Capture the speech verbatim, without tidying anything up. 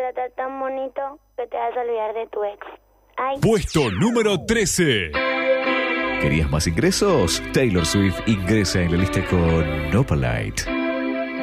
tratar tan bonito que te vas a olvidar de tu ex. Ay. Puesto número trece. ¿Querías más ingresos? Taylor Swift ingresa en la lista con Opalite.